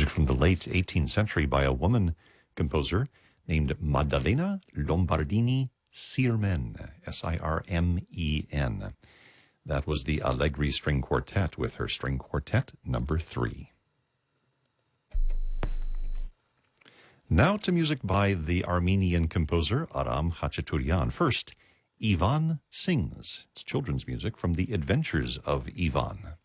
music from the late 18th century by a woman composer named Maddalena Lombardini Sirmen, S-I-R-M-E-N. That was the Allegri String Quartet with her String Quartet number 3. Now to music by the Armenian composer Aram Khachaturian. First, Ivan Sings. It's children's music from The Adventures of Ivan.